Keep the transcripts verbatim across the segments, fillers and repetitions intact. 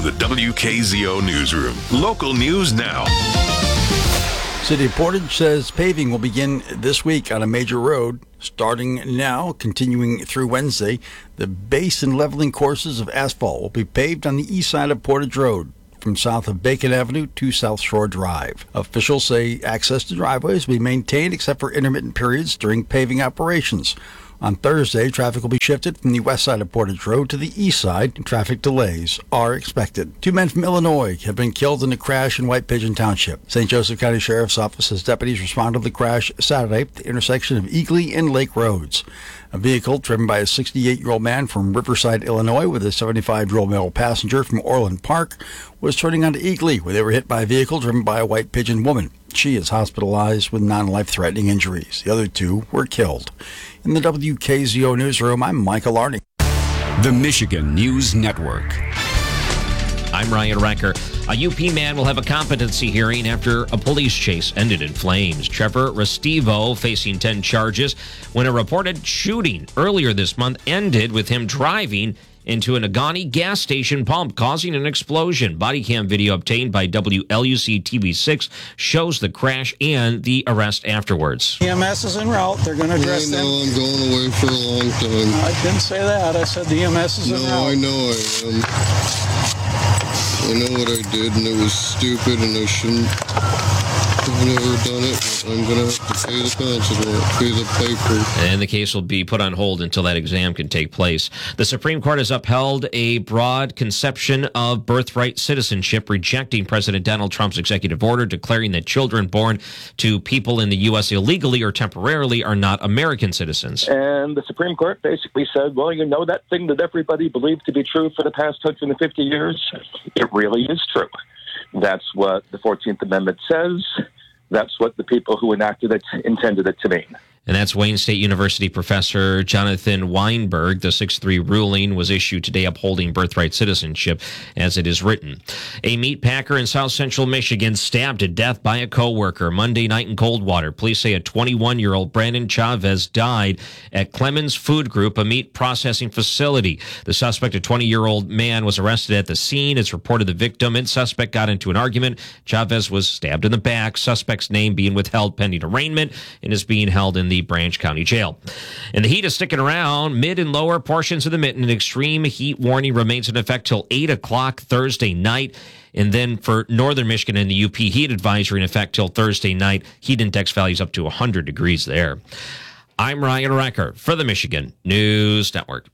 the W K Z O Newsroom. Local news now. City of Portage says paving will begin this week on a major road. Starting now, continuing through Wednesday, the base and leveling courses of asphalt will be paved on the east side of Portage Road, from south of Bacon Avenue to South Shore Drive. Officials say access to driveways will be maintained except for intermittent periods during paving operations. On Thursday, traffic will be shifted from the west side of Portage Road to the east side, and traffic delays are expected. Two men from Illinois have been killed in a crash in White Pigeon Township. Saint Joseph County Sheriff's Office says deputies responded to the crash Saturday at the intersection of Eagly and Lake Roads. A vehicle driven by a sixty-eight-year-old man from Riverside, Illinois, with a seventy-five-year-old male passenger from Orland Park was turning onto Eagly, where they were hit by a vehicle driven by a White Pigeon woman. She is hospitalized with non-life-threatening injuries. The other two were killed. In the W K Z O Newsroom, I'm Michael Arney. The Michigan News Network. I'm Ryan Recker. A U P man will have a competency hearing after a police chase ended in flames. Trevor Restivo facing ten charges when a reported shooting earlier this month ended with him driving into a Negaunee gas station pump, causing an explosion. Body cam video obtained by W L U C T V six shows the crash and the arrest afterwards. E M S is en route. They're going to address them. I know them. I'm going away for a long time. I didn't say that. I said the E M S is no, en route. I know I am. I know what I did, and it was stupid, and I shouldn't have never done it. But I'm going to have to pay the consequence, pay the piper. And the case will be put on hold until that exam can take place. The Supreme Court has upheld a broad conception of birthright citizenship, rejecting President Donald Trump's executive order declaring that children born to people in the U S illegally or temporarily are not American citizens. And the Supreme Court basically said, well, you know, that thing that everybody believed to be true for the past one hundred fifty years, it really is true. That's what the fourteenth Amendment says. That's what the people who enacted it intended it to mean. And that's Wayne State University professor Jonathan Weinberg. The six three ruling was issued today upholding birthright citizenship as it is written. A meat packer in South Central Michigan stabbed to death by a co-worker Monday night in Coldwater. Police say a twenty-one-year-old Brandon Chavez died at Clemens Food Group, a meat processing facility. The suspect, a twenty-year-old man, was arrested at the scene. It's reported the victim and suspect got into an argument. Chavez was stabbed in the back. Suspect's name being withheld pending arraignment and is being held in the Branch County Jail. And the heat is sticking around. Mid and lower portions of the mitten. An extreme heat warning remains in effect till eight o'clock Thursday night. And then for northern Michigan and the U P, heat advisory in effect till Thursday night. Heat index values up to one hundred degrees there. I'm Ryan Recker for the Michigan News Network.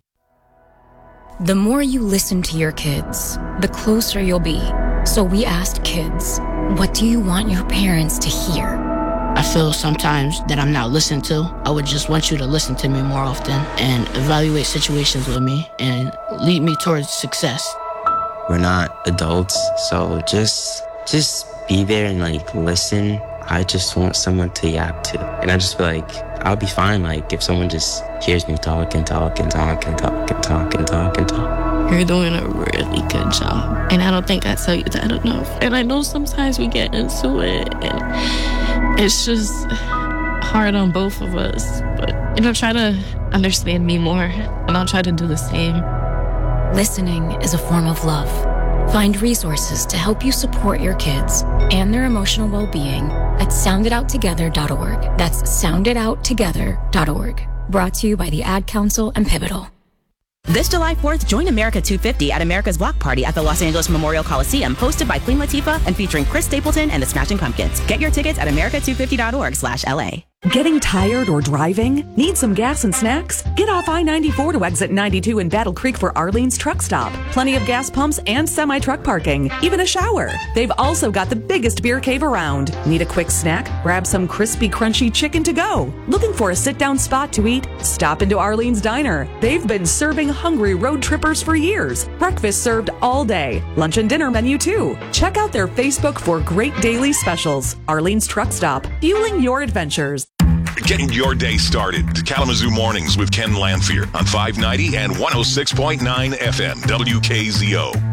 The more you listen to your kids, the closer you'll be. So we asked kids, what do you want your parents to hear? I feel sometimes that I'm not listened to. I would just want you to listen to me more often and evaluate situations with me and lead me towards success. We're not adults, so just just be there and like listen. I just want someone to yap to. And I just feel like I'll be fine like if someone just hears me talk and talk and talk and talk and talk and talk and talk. You're doing a really good job. And I don't think I tell you that enough. And I know sometimes we get into it and it's just hard on both of us. But, you know, try to understand me more and I'll try to do the same. Listening is a form of love. Find resources to help you support your kids and their emotional well-being at sound it out together dot org. That's sound it out together dot org. Brought to you by the Ad Council and Pivotal. This July fourth, join America two fifty at America's Block Party at the Los Angeles Memorial Coliseum, hosted by Queen Latifah and featuring Chris Stapleton and the Smashing Pumpkins. Get your tickets at america two fifty dot org slash L A. Getting tired or driving? Need some gas and snacks? Get off I ninety-four to exit ninety-two in Battle Creek for Arlene's Truck Stop. Plenty of gas pumps and semi-truck parking, even a shower. They've also got the biggest beer cave around. Need a quick snack? Grab some crispy, crunchy chicken to go. Looking for a sit-down spot to eat? Stop into Arlene's Diner. They've been serving hungry road trippers for years. Breakfast served all day. Lunch and dinner menu too. Check out their Facebook for great daily specials. Arlene's Truck Stop, fueling your adventures. Getting your day started. Kalamazoo Mornings with Ken Lanphier on five ninety and one oh six point nine F M W K Z O.